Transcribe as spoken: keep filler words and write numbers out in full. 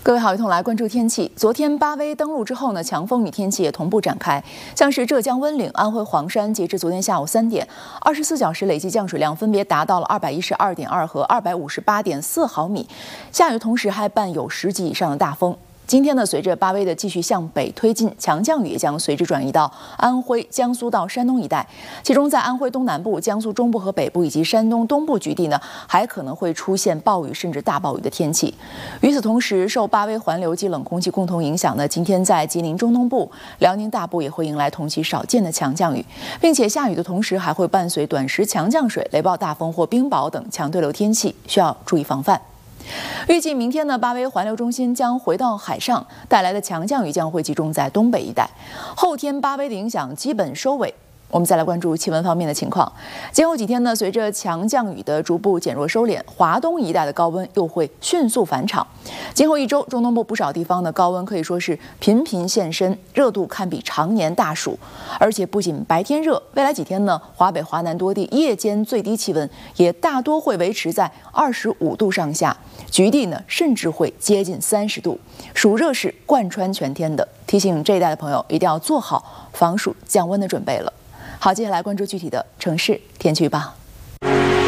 各位好，一同来关注天气。昨天八威登陆之后呢，强风雨天气也同步展开。像是浙江温岭、安徽黄山，截至昨天下午三点，二十四小时累计降水量分别达到了二百一十二点二和二百五十八点四毫米，下雨同时还伴有十级以上的大风。今天呢，随着八威的继续向北推进，强降雨也将随之转移到安徽、江苏到山东一带。其中，在安徽东南部、江苏中部和北部以及山东东部局地呢，还可能会出现暴雨甚至大暴雨的天气。与此同时，受八威环流及冷空气共同影响呢，今天在吉林中东部、辽宁大部也会迎来同期少见的强降雨，并且下雨的同时还会伴随短时强降水、雷暴大风或冰雹等强对流天气，需要注意防范。预计明天呢，八威环流中心将回到海上，带来的强降雨将会集中在东北一带。后天八威的影响基本收尾。我们再来关注气温方面的情况。今后几天呢，随着强降雨的逐步减弱收敛，华东一带的高温又会迅速返场。今后一周，中东部不少地方的高温可以说是频频现身，热度堪比常年大暑。而且不仅白天热，未来几天呢，华北、华南多地夜间最低气温也大多会维持在二十五度上下，局地呢甚至会接近三十度。暑热是贯穿全天的，提醒这一带的朋友一定要做好防暑降温的准备了。好，接下来关注具体的城市天气预报。